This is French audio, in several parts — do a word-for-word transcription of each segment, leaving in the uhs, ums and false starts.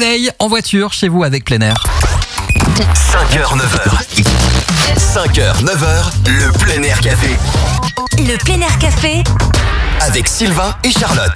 Réveil en voiture, chez vous avec plein air. cinq heures neuf heures. cinq heures neuf heures, le plein air café. Le plein air café Avec Sylvain et Charlotte.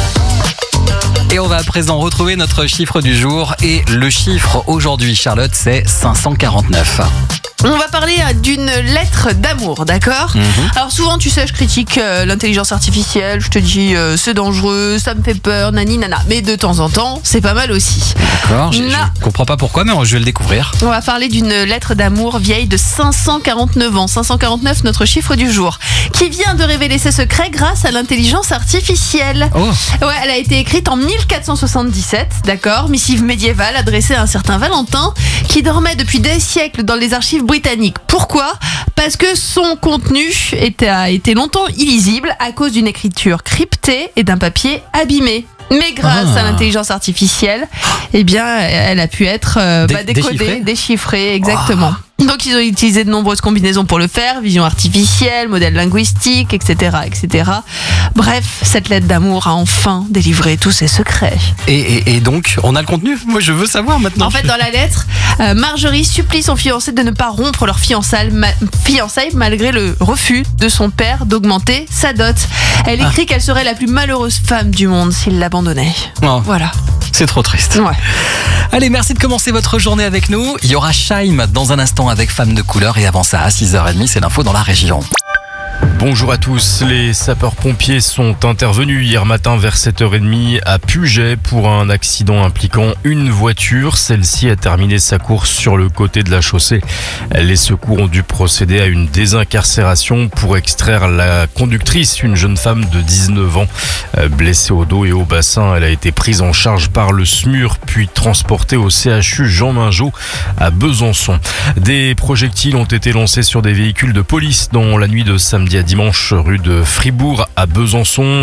Et on va à présent retrouver notre chiffre du jour. Et le chiffre aujourd'hui, Charlotte, c'est cinq cent quarante-neuf. On va parler d'une lettre d'amour, d'accord ? Mmh. Alors souvent, tu sais, je critique euh, l'intelligence artificielle, je te dis euh, c'est dangereux, ça me fait peur, nani nana. Mais de temps en temps, c'est pas mal aussi. D'accord, je, Na- je comprends pas pourquoi, mais je vais le découvrir. On va parler d'une lettre d'amour vieille de cinq cent quarante-neuf ans. cinq cent quarante-neuf, notre chiffre du jour, qui vient de révéler ses secrets grâce à l'intelligence artificielle. Oh, Ouais, elle a été écrite en mille quatre cent soixante-dix-sept, d'accord, missive médiévale adressée à un certain Valentin qui dormait depuis des siècles dans les archives britanniques. Pourquoi ? Parce que son contenu était, a été longtemps illisible à cause d'une écriture cryptée et d'un papier abîmé. Mais grâce Ah. à l'intelligence artificielle, eh bien, elle a pu être euh, Dé- bah, décodée, déchiffrée déchiffrée, exactement. Donc ils ont utilisé de nombreuses combinaisons pour le faire, vision artificielle, modèle linguistique, et cetera, et cetera. Bref, cette lettre d'amour a enfin délivré tous ses secrets. et, et, et donc, on a le contenu ? Moi, je veux savoir maintenant. En fait, dans la lettre, euh, Marjorie supplie son fiancé de ne pas rompre leur fiançailles, ma- fiançailles malgré le refus de son père d'augmenter sa dot. Elle écrit qu'elle serait la plus malheureuse femme du monde s'il l'abandonnait. Oh, Voilà. c'est trop triste. Ouais. Allez, merci de commencer votre journée avec nous. Il y aura Shaim dans un instant avec Femme de couleur. Et avant ça, à six heures trente, c'est l'info dans la région. Bonjour à tous, les sapeurs-pompiers sont intervenus hier matin vers sept heures trente à Puget pour un accident impliquant une voiture. Celle-ci a terminé sa course sur le côté de la chaussée. Les secours ont dû procéder à une désincarcération pour extraire la conductrice, une jeune femme de dix-neuf ans. Blessée au dos et au bassin, elle a été prise en charge par le S M U R puis transportée au C H U Jean Mingeot à Besançon. Des projectiles ont été lancés sur des véhicules de police dans la nuit de samedi à dimanche rue de Fribourg à Besançon.